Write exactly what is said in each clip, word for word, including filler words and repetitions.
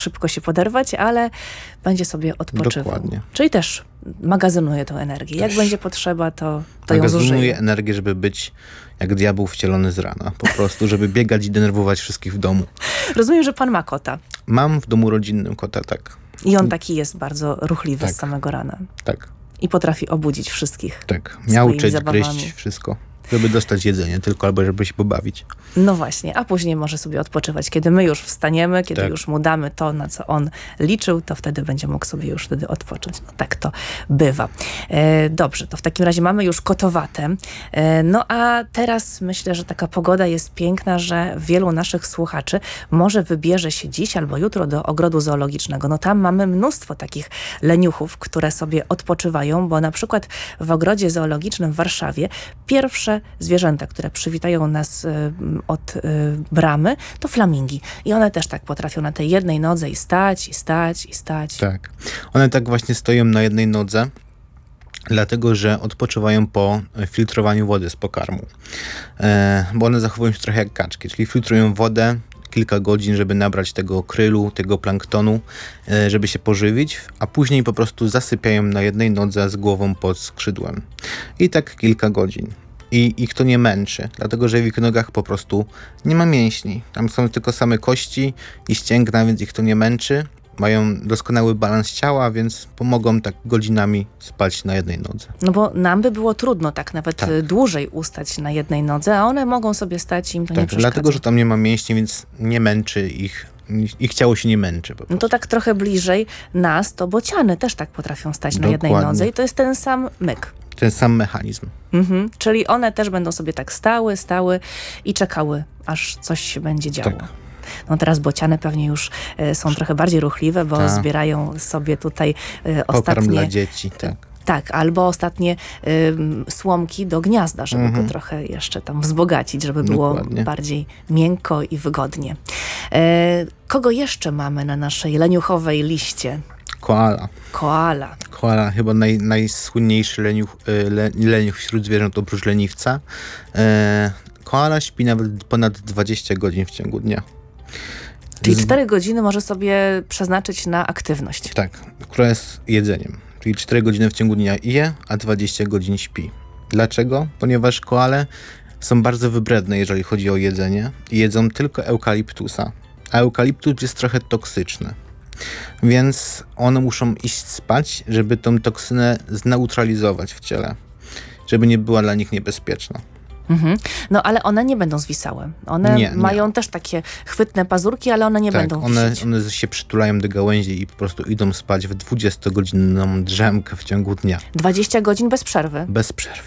szybko się poderwać, ale będzie sobie odpoczywał. Dokładnie. Czyli też magazynuje tę energię. Też. Jak będzie potrzeba, to, to ją Magazynuje zużyje. energię, żeby być jak diabeł wcielony z rana. Po prostu, żeby biegać i denerwować wszystkich w domu. Rozumiem, że pan ma kota. Mam w domu rodzinnym kota, tak. I on taki jest bardzo ruchliwy Tak. z samego rana. Tak, I potrafi obudzić wszystkich. tak. Swoimi Miauczeć, zabawami. gryźć, wszystko. Żeby dostać jedzenie tylko, albo żeby się pobawić. No właśnie, a później może sobie odpoczywać. Kiedy my już wstaniemy, kiedy Tak. już mu damy to, na co on liczył, to wtedy będzie mógł sobie już wtedy odpocząć. No tak to bywa. E, dobrze, to w takim razie mamy już kotowate. E, no a teraz myślę, że taka pogoda jest piękna, że wielu naszych słuchaczy może wybierze się dziś albo jutro do ogrodu zoologicznego. No tam mamy mnóstwo takich leniuchów, które sobie odpoczywają, bo na przykład w ogrodzie zoologicznym w Warszawie pierwsze zwierzęta, które przywitają nas y, od y, bramy, to flamingi. I one też tak potrafią na tej jednej nodze i stać, i stać, i stać. Tak. One tak właśnie stoją na jednej nodze, dlatego że odpoczywają po filtrowaniu wody z pokarmu. E, bo one zachowują się trochę jak kaczki, czyli filtrują wodę kilka godzin, żeby nabrać tego krylu, tego planktonu, e, żeby się pożywić, a później po prostu zasypiają na jednej nodze z głową pod skrzydłem. I tak kilka godzin. I ich to nie męczy, dlatego że w ich nogach po prostu nie ma mięśni. Tam są tylko same kości i ścięgna, więc ich to nie męczy. Mają doskonały balans ciała, więc pomogą tak godzinami spać na jednej nodze. No bo nam by było trudno tak nawet Tak. y, dłużej ustać na jednej nodze, a one mogą sobie stać i im to nie Tak, przeszkadza. dlatego że tam nie ma mięśni, więc nie męczy ich, ich ciało się nie męczy po prostu. No to tak trochę bliżej nas, to bociany też tak potrafią stać na jednej Dokładnie. nodze i to jest ten sam myk. Ten sam mechanizm. Mhm. Czyli one też będą sobie tak stały, stały i czekały, aż coś się będzie działo. Tak. No teraz bociany pewnie już e, są trochę bardziej ruchliwe, bo Tak. zbierają sobie tutaj e, Pokarm ostatnie... dla dzieci, tak. Tak, albo ostatnie ym, słomki do gniazda, żeby Mhm. go trochę jeszcze tam wzbogacić, żeby było Dokładnie. bardziej miękko i wygodnie. E, kogo jeszcze mamy na naszej leniuchowej liście? Koala. Koala. Koala, chyba naj, najsłynniejszy leniuch, y, le, leniuch wśród zwierząt oprócz leniwca. E, koala śpi nawet ponad dwadzieścia godzin w ciągu dnia. Czyli Z- cztery godziny może sobie przeznaczyć na aktywność. Tak, która jest jedzeniem. Czyli cztery godziny w ciągu dnia je, a dwadzieścia godzin śpi. Dlaczego? Ponieważ koale są bardzo wybredne, jeżeli chodzi o jedzenie i jedzą tylko eukaliptusa. A eukaliptus jest trochę toksyczny. Więc one muszą iść spać, żeby tą toksynę zneutralizować w ciele. Żeby nie była dla nich niebezpieczna. Mhm. No ale one nie będą zwisały. One Nie, nie. mają też takie chwytne pazurki, ale one nie tak, będą one, wisieć. one się przytulają do gałęzi i po prostu idą spać w dwudziestogodzinną drzemkę w ciągu dnia. dwadzieścia godzin bez przerwy. Bez przerwy.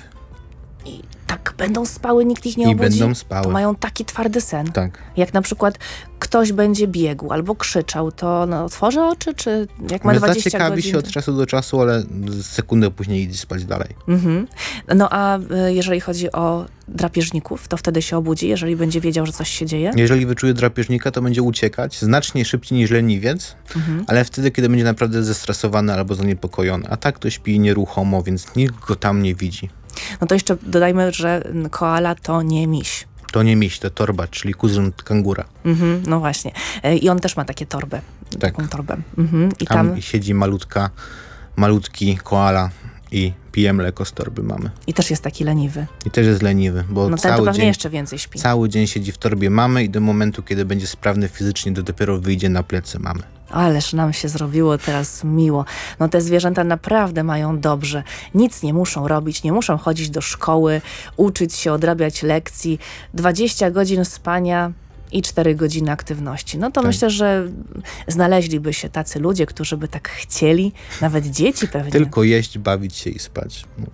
I tak będą spały, nikt ich nie I obudzi. będą spały. To mają taki twardy sen. Tak. Jak na przykład ktoś będzie biegł albo krzyczał, to no, otworzy oczy, czy jak ma One dwadzieścia zaciekawi godzin? się od czasu do czasu, ale sekundę później idzie spać dalej. Mhm. No a y, jeżeli chodzi o drapieżników, to wtedy się obudzi, jeżeli będzie wiedział, że coś się dzieje? Jeżeli wyczuje drapieżnika, to będzie uciekać znacznie szybciej niż leniwiec, Mhm. ale wtedy, kiedy będzie naprawdę zestresowany albo zaniepokojony. A tak to śpi nieruchomo, więc nikt go tam nie widzi. No to jeszcze dodajmy, że koala to nie miś. To nie miś, to torba, czyli kuzyn kangura. Mhm, no właśnie. E, I on też ma takie torby. Tak. Taką torbę. Mhm. I Tam, tam... siedzi malutka, malutki koala i pije mleko z torby mamy. I też jest taki leniwy. I też jest leniwy, bo No ten to cały pewnie dzień, jeszcze więcej śpi. cały dzień siedzi w torbie mamy i do momentu, kiedy będzie sprawny fizycznie, to dopiero wyjdzie na plecy mamy. Ależ nam się zrobiło teraz miło. No te zwierzęta naprawdę mają dobrze. Nic nie muszą robić, nie muszą chodzić do szkoły, uczyć się, odrabiać lekcji. dwadzieścia godzin spania i cztery godziny aktywności. No to Tak. myślę, że znaleźliby się tacy ludzie, którzy by tak chcieli. Nawet dzieci pewnie. Tylko jeść, bawić się i spać. No.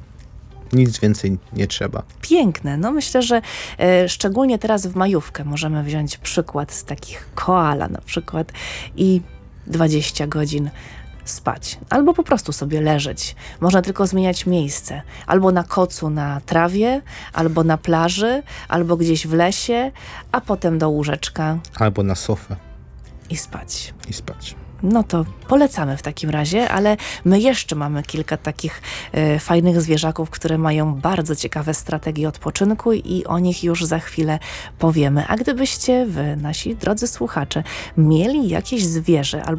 Nic więcej nie trzeba. Piękne. No myślę, że e, szczególnie teraz w majówkę możemy wziąć przykład z takich koala na przykład i dwadzieścia godzin spać. Albo po prostu sobie leżeć. Można tylko zmieniać miejsce. Albo na kocu na trawie, albo na plaży, albo gdzieś w lesie, a potem do łóżeczka Albo na sofę i spać. i spać. No to polecamy w takim razie, ale my jeszcze mamy kilka takich e, fajnych zwierzaków, które mają bardzo ciekawe strategie odpoczynku i o nich już za chwilę powiemy. A gdybyście wy, nasi drodzy słuchacze, mieli jakieś zwierzę albo